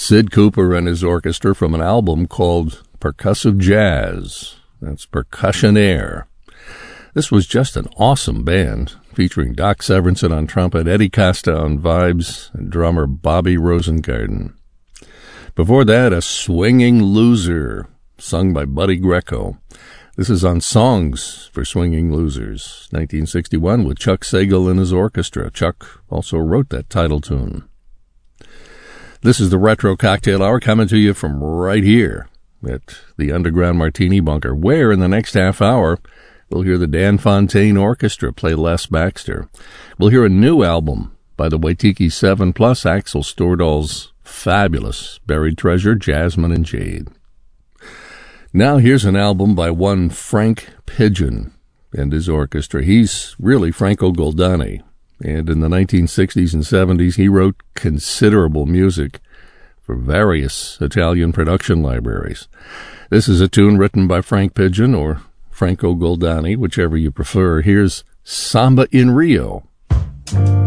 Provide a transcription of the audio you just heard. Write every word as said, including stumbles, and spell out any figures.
Sid Cooper and his orchestra from an album called Percussive Jazz. That's Percussionaire. This was just an awesome band, featuring Doc Severinsen on trumpet, Eddie Costa on vibes, and drummer Bobby Rosengarten. Before that, a Swinging Loser, sung by Buddy Greco. This is on Songs for Swinging Losers, nineteen sixty-one, with Chuck Sagal and his orchestra. Chuck also wrote that title tune. This is the Retro Cocktail Hour, coming to you from right here at the Underground Martini Bunker, where in the next half hour we'll hear the Dan Fontaine Orchestra play Les Baxter. We'll hear a new album by the Waitiki seven plus, Axel Stordahl's fabulous Buried Treasure, Jasmine and Jade. Now here's an album by one Frank Pidgeon and his orchestra. He's really Franco Goldani, and in the nineteen sixties and seventies he wrote considerable music for various Italian production libraries. This is a tune written by Frank Pidgeon or Franco Goldani, whichever you prefer. Here's Samba in Rio.